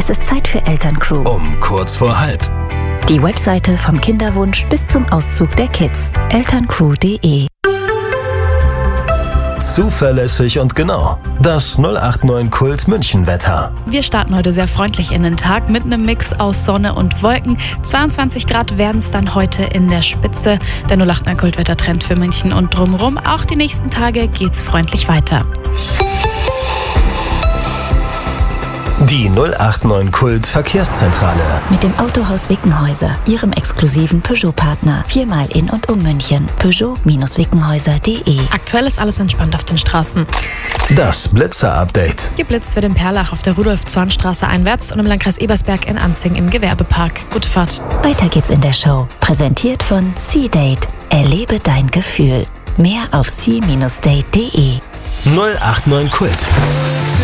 Es ist Zeit für Elterncrew. Um kurz vor halb. Die Webseite vom Kinderwunsch bis zum Auszug der Kids. elterncrew.de. Zuverlässig und genau. Das 089 Kult München Wetter. Wir starten heute sehr freundlich in den Tag mit einem Mix aus Sonne und Wolken. 22 Grad werden es dann heute in der Spitze. Der 089 Kult Wettertrend für München und drumherum. Auch die nächsten Tage geht's freundlich weiter. Die 089 Kult Verkehrszentrale. Mit dem Autohaus Wickenhäuser, Ihrem exklusiven Peugeot-Partner. 4-mal in und um München. Peugeot-Wickenhäuser.de. Aktuell ist alles entspannt auf den Straßen. Das Blitzer-Update. Geblitzt wird in Perlach auf der Rudolf-Zorn-Straße einwärts und im Landkreis Ebersberg in Anzing im Gewerbepark. Gute Fahrt. Weiter geht's in der Show. Präsentiert von C-Date. Erlebe dein Gefühl. Mehr auf c-date.de. 089 Kult.